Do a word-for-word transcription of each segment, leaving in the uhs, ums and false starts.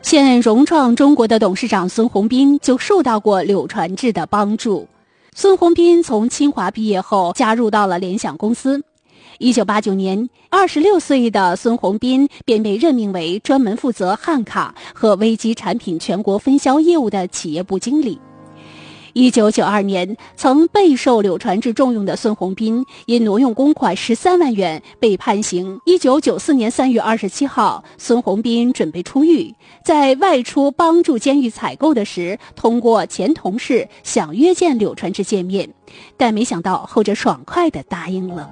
现融创中国的董事长孙宏斌就受到过柳传志的帮助。孙宏斌从清华毕业后加入到了联想公司。一九八九年，二十六岁的孙宏斌便被任命为专门负责汉卡和微机产品全国分销业务的企业部经理。一九九二年，曾备受柳传志重用的孙宏斌因挪用公款十三万元被判刑。一九九四年三月二十七号，孙宏斌准备出狱，在外出帮助监狱采购的时，通过前同事想约见柳传志见面，但没想到后者爽快地答应了。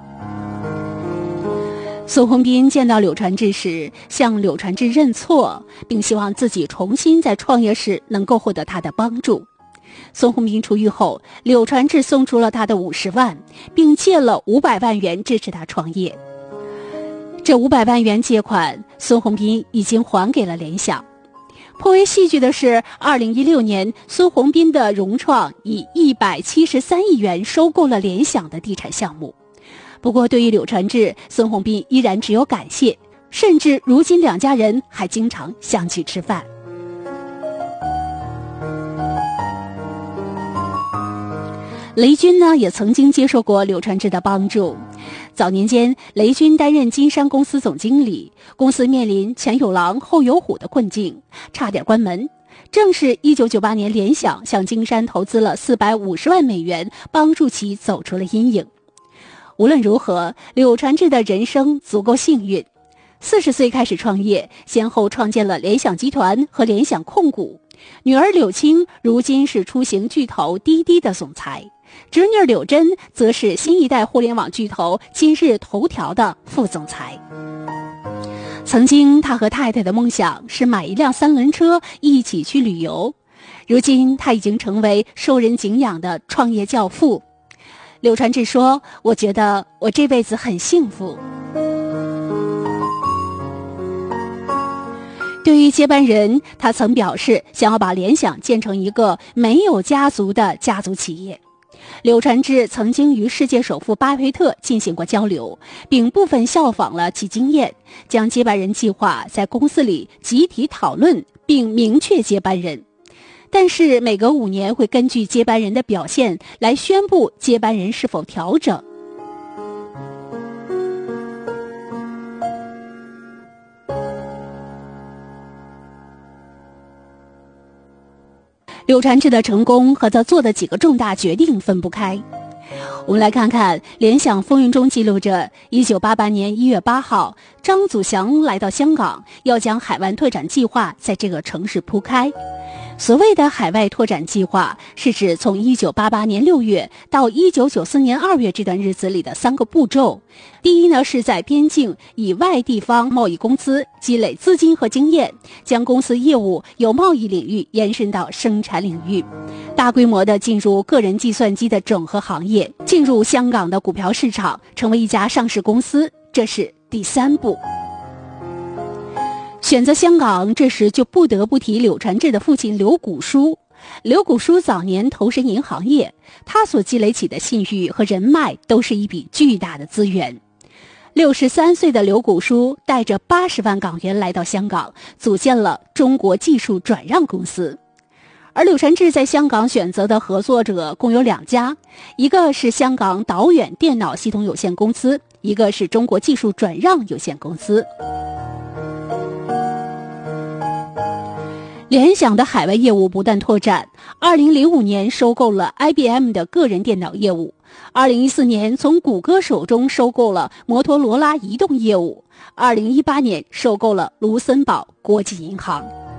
孙宏斌见到柳传志时，向柳传志认错，并希望自己重新在创业时能够获得他的帮助。孙宏斌出狱后，柳传志送出了他的五十万，并借了五百万元支持他创业。这五百万元借款，孙宏斌已经还给了联想。颇为戏剧的是，二零一六年，孙宏斌的融创以一百七十三亿元收购了联想的地产项目。不过，对于柳传志，孙宏斌依然只有感谢，甚至如今两家人还经常相聚吃饭。雷军呢，也曾经接受过柳传志的帮助。早年间，雷军担任金山公司总经理，公司面临前有狼后有虎的困境，差点关门。正是一九九八年，联想向金山投资了四百五十万美元，帮助其走出了阴影。无论如何，柳传志的人生足够幸运。四十岁开始创业，先后创建了联想集团和联想控股。女儿柳青如今是出行巨头滴滴的总裁，侄女柳珍则是新一代互联网巨头今日头条的副总裁。曾经他和太太的梦想是买一辆三轮车一起去旅游，如今他已经成为受人敬仰的创业教父。柳传志说，我觉得我这辈子很幸福。对于接班人，他曾表示想要把联想建成一个没有家族的家族企业。柳传志曾经与世界首富巴菲特进行过交流，并部分效仿了其经验，将接班人计划在公司里集体讨论，并明确接班人。但是每隔五年会根据接班人的表现来宣布接班人是否调整。柳传志的成功和他做的几个重大决定分不开。我们来看看联想风云中记录着一九八八年一月八号，张祖祥来到香港，要将海外拓展计划在这个城市铺开。所谓的海外拓展计划，是指从一九八八年六月到一九九四年二月这段日子里的三个步骤。第一呢，是在边境以外地方贸易公司积累资金和经验，将公司业务由贸易领域延伸到生产领域，大规模的进入个人计算机的整合行业，进入香港的股票市场，成为一家上市公司，这是第三步。选择香港，这时就不得不提柳传志的父亲刘古书。刘古书早年投身银行业，他所积累起的信誉和人脉都是一笔巨大的资源。六十三岁的刘古书带着八十万港元来到香港，组建了中国技术转让公司。而柳传志在香港选择的合作者共有两家，一个是香港导远电脑系统有限公司，一个是中国技术转让有限公司。联想的海外业务不断拓展，二零零五年收购了 I B M 的个人电脑业务，二零一四年从谷歌手中收购了摩托罗拉移动业务，二零一八年收购了卢森堡国际银行。